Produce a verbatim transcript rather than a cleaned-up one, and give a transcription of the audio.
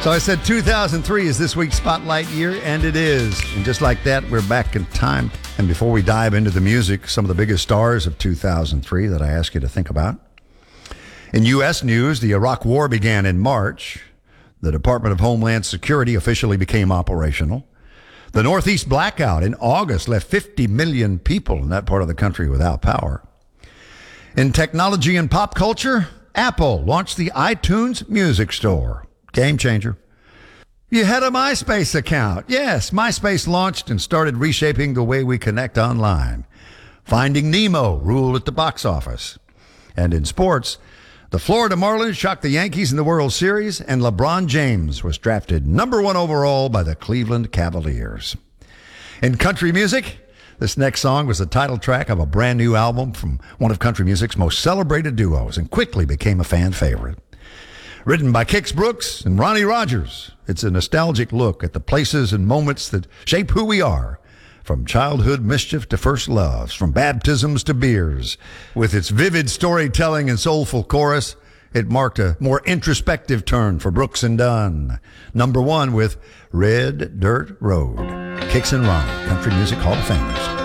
So I said two thousand three is this week's Spotlight year, and it is. And just like that, we're back in time. And before we dive into the music, some of the biggest stars of two thousand three that I ask you to think about. In U S news, the Iraq War began in March. The Department of Homeland Security officially became operational. The Northeast blackout in August left fifty million people in that part of the country without power. In technology and pop culture, Apple launched the iTunes Music Store. Game changer. You had a MySpace account. Yes, MySpace launched and started reshaping the way we connect online. Finding Nemo ruled at the box office. And in sports, the Florida Marlins shocked the Yankees in the World Series, and LeBron James was drafted number one overall by the Cleveland Cavaliers. In country music, this next song was the title track of a brand new album from one of country music's most celebrated duos and quickly became a fan favorite. Written by Kix Brooks and Ronnie Rogers, it's a nostalgic look at the places and moments that shape who we are, from childhood mischief to first loves, from baptisms to beers. With its vivid storytelling and soulful chorus, it marked a more introspective turn for Brooks and Dunn. Number one with Red Dirt Road. Kix and Ronnie, Country Music Hall of Famers.